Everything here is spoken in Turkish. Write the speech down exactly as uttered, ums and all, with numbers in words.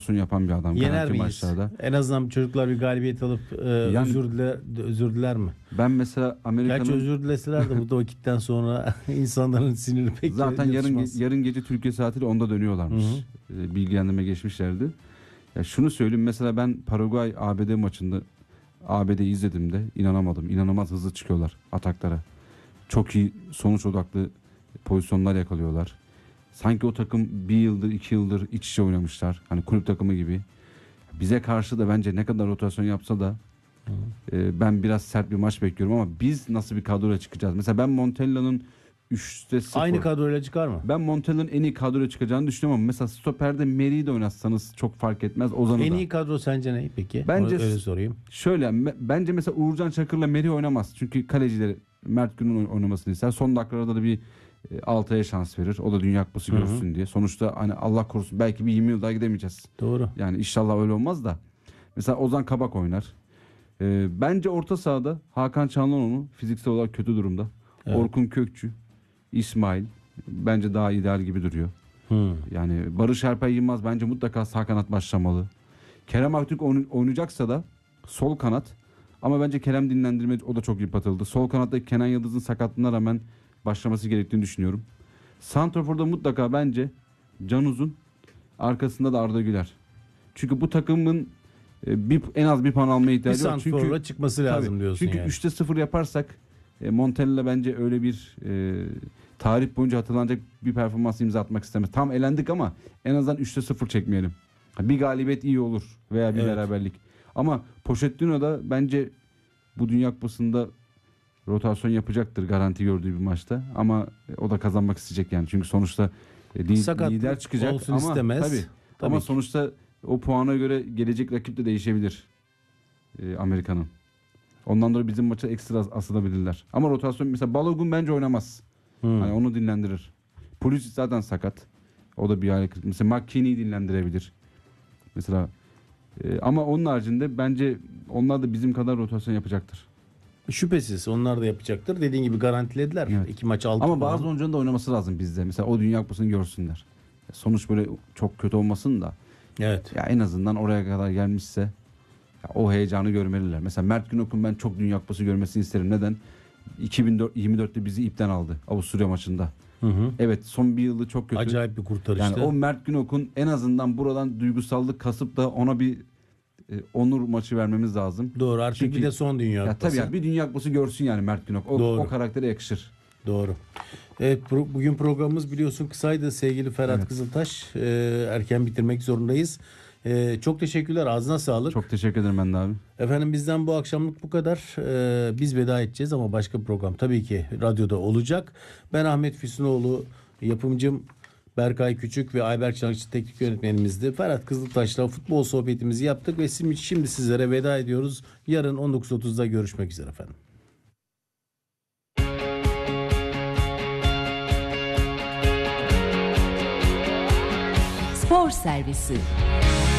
yapan bir adam. Yener Garanti miyiz? maçlarda. En azından çocuklar bir galibiyet alıp e, Yani- özür diler, özür diler mi? Ben mesela Gerçi Amerika'nın özür dileseler de bu da vakitten sonra insanların siniri pek zaten yarın yatışmaz. yarın gece Türkiye saatiyle onda dönüyorlarmış. Hı E, Bilgilendirme geçmişlerdi. Ya şunu söyleyeyim, mesela ben Paraguay A B D maçında A B D'yi izledim de inanamadım. İnanılmaz hızlı çıkıyorlar ataklara. Çok iyi sonuç odaklı pozisyonlar yakalıyorlar. Sanki o takım bir yıldır iki yıldır iç içe oynamışlar. Hani kulüp takımı gibi. Bize karşı da bence ne kadar rotasyon yapsa da e, ben biraz sert bir maç bekliyorum ama biz nasıl bir kadroya çıkacağız? Mesela ben Montella'nın üçte sıfır. Aynı kadroyla çıkar mı? Ben Montella'nın en iyi kadroya çıkacağını düşünüyorum ama mesela stoperde Meri'yi de oynatsanız çok fark etmez. Ozan'ı En da. iyi kadro sence ne peki? Bence- Onu öyle sorayım. Şöyle me- bence mesela Uğurcan Çakır'la Meri oynamaz. Çünkü kalecileri Mert Gün'ün oynamasını ister. Son dakikalarda da bir e, Altay'a şans verir. O da Dünya Kupası Hı hı. görsün diye. Sonuçta hani Allah korusun belki bir yirmi yıl daha gidemeyeceğiz. Doğru. Yani inşallah öyle olmaz da. Mesela Ozan Kabak oynar. E, bence orta sahada Hakan Çalhanoğlu fiziksel olarak kötü durumda. Evet. Orkun Kökçü, İsmail bence daha ideal gibi duruyor. Hı. Yani Barış Alper Yılmaz bence mutlaka sağ kanat başlamalı. Kerem Aktürk oyn- oynayacaksa da sol kanat. Ama bence Kerem dinlendirme o da çok yıpratıldı. Sol kanatta Kenan Yıldız'ın sakatlığına rağmen başlaması gerektiğini düşünüyorum. Santrafor'da mutlaka bence Can Uzun, arkasında da Arda Güler. Çünkü bu takımın e, bir, en az bir puan almaya Bir ihtiyacı var. Çünkü santrforla çıkması lazım tabii, diyorsun çünkü yani. üçte sıfır yaparsak e, Montella bence öyle bir e, tarih boyunca hatırlanacak bir performans imza atmak istemez. Tam elendik ama en azından üçte sıfır çekmeyelim. Bir galibiyet iyi olur veya bir Evet. beraberlik. Ama Pochettino da bence bu Dünya Kupası'nda rotasyon yapacaktır garanti gördüğü bir maçta. Ama o da kazanmak isteyecek yani. Çünkü sonuçta e, li- Sakatlık lider çıkacak olsun ama istemez. tabii, Tabii ama ki. sonuçta o puana göre gelecek rakip de değişebilir e, Amerika'nın. Ondan dolayı bizim maça ekstra as- asılabilirler. Ama rotasyon mesela Balogun bence oynamaz. Hı. Hani onu dinlendirir. Pulisic zaten sakat. O da bir hale kırık. Mesela McKinney'i dinlendirebilir. Mesela e, ama onun haricinde bence onlar da bizim kadar rotasyon yapacaktır. Şüphesiz onlar da yapacaktır. Dediğin gibi garantilediler. Evet. İki maç altı Ama puan. bazı oyuncuların da oynaması lazım bizde. Mesela o Dünya Kupası'nı görsünler. Sonuç böyle çok kötü olmasın da Evet. ya en azından oraya kadar gelmişse ya o heyecanı görmeliler. Mesela Mert Günok'un ben çok Dünya Kupası görmesini isterim. Neden? iki bin yirmi dörtte bizi ipten aldı Avusturya maçında. Hı hı. Evet, son bir yılı çok kötü. Acayip bir kurtarıştı. Yani o Mert Günok'un en azından buradan duygusallık kasıp da ona bir e, onur maçı vermemiz lazım. Doğru. Artık Çünkü- bir de son Dünya Ya Kupası. tabii ya bir Dünya Kupası görsün yani Mert Günok. O, Doğru. o karaktere yakışır. Doğru. Evet, pro- bugün programımız biliyorsun kısaydı sevgili Ferhat Evet. Kızıltaş. Ee, erken bitirmek zorundayız. Ee, çok teşekkürler. Ağzına sağlık. Çok teşekkür ederim ben de abi. Efendim bizden bu akşamlık bu kadar. Ee, biz veda edeceğiz ama başka bir program tabii ki radyoda olacak. Ben Ahmet Füsunoğlu, yapımcım Berkay Küçük ve Ayberk Çanakçı teknik yönetmenimizdi. Ferhat Kızıltaş'la futbol sohbetimizi yaptık ve şimdi şimdi sizlere veda ediyoruz. Yarın on dokuz otuzda görüşmek üzere efendim. Spor Servisi